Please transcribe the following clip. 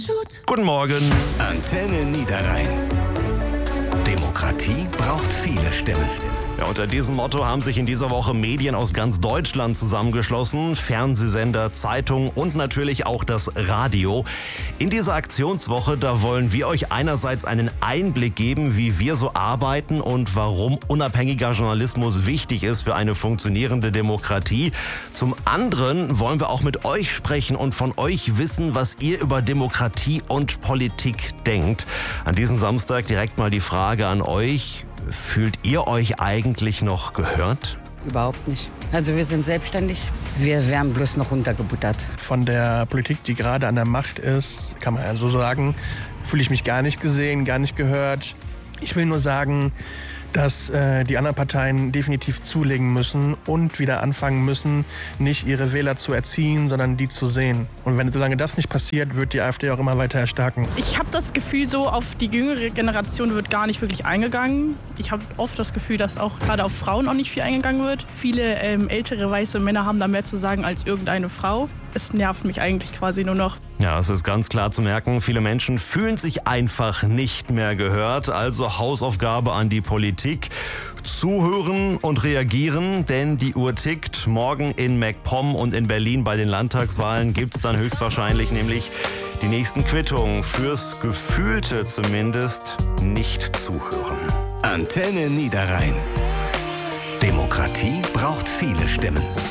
Guten Morgen. Antenne Niederrhein. Demokratie braucht viele Stimmen. Ja, unter diesem Motto haben sich in dieser Woche Medien aus ganz Deutschland zusammengeschlossen. Fernsehsender, Zeitungen und natürlich auch das Radio. In dieser Aktionswoche, da wollen wir euch einerseits einen Einblick geben, wie wir so arbeiten und warum unabhängiger Journalismus wichtig ist für eine funktionierende Demokratie. Zum anderen wollen wir auch mit euch sprechen und von euch wissen, was ihr über Demokratie und Politik denkt. An diesem Samstag direkt mal die Frage an euch. Fühlt ihr euch eigentlich noch gehört? Überhaupt nicht. Also wir sind selbstständig, wir werden bloß noch runtergebuttert. Von der Politik, die gerade an der Macht ist, kann man ja so sagen, fühle ich mich gar nicht gesehen, gar nicht gehört. Ich will nur sagen, dass die anderen Parteien definitiv zulegen müssen und wieder anfangen müssen, nicht ihre Wähler zu erziehen, sondern die zu sehen. Und solange das nicht passiert, wird die AfD auch immer weiter erstarken. Ich habe das Gefühl, so auf die jüngere Generation wird gar nicht wirklich eingegangen. Ich habe oft das Gefühl, dass auch gerade auf Frauen auch nicht viel eingegangen wird. Viele ältere weiße Männer haben da mehr zu sagen als irgendeine Frau. Es nervt mich eigentlich quasi nur noch. Ja, es ist ganz klar zu merken, viele Menschen fühlen sich einfach nicht mehr gehört. Also Hausaufgabe an die Politik. Zuhören und reagieren, denn die Uhr tickt. Morgen in MacPom und in Berlin bei den Landtagswahlen gibt es dann höchstwahrscheinlich nämlich die nächsten Quittungen fürs gefühlte zumindest nicht zuhören. Antenne Niederrhein. Demokratie braucht viele Stimmen.